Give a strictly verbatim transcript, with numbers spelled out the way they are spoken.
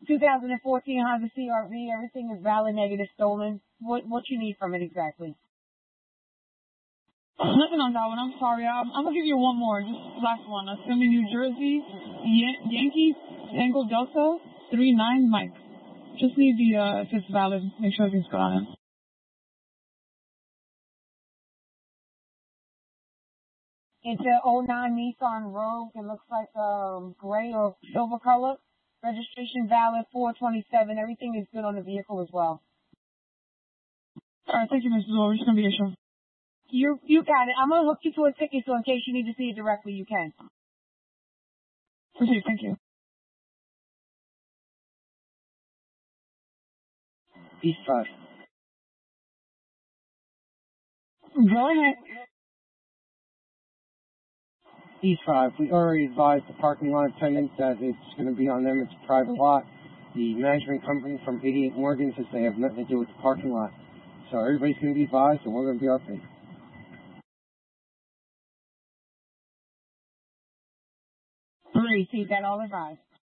two thousand fourteen Honda C R V. Everything is valid, negative, stolen. What what you need from it exactly? Nothing on that one. I'm sorry. I'm, I'm gonna give you one more. Just last one. Assuming New Jersey, Yan- Yankees, Tango Delta, three nine Mike. Just need the uh, if it's valid. Make sure everything's good on it. It's a oh nine Nissan Rogue. It looks like um gray or silver color. Registration valid, four twenty-seven. Everything is good on the vehicle as well. All right, thank you, Missus We're just gonna be a show. You you got it. I'm gonna hook you to a ticket, so in case you need to see it directly, you can. Proceed. Thank you. East five. Go ahead. East five. We already advised the parking lot attendant that it's going to be on them. It's a private lot. The management company from eighty-eight Morgan says they have nothing to do with the parking lot. So everybody's going to be advised, and we're going to be updated. Received that all advised.